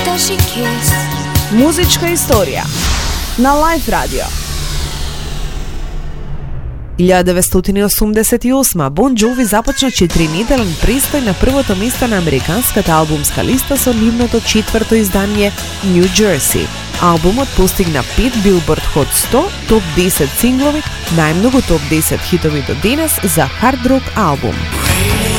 Музичка историја на Лайф Радио. 1988 Бон Джови започна 4-неделен престој на првото место на американската албумска листа со нивното четврто издание New Jersey. Албумот постигна 5 Billboard Hot 100, топ 10 синглови, најмногу топ 10 хитови до денес за хард рок албум.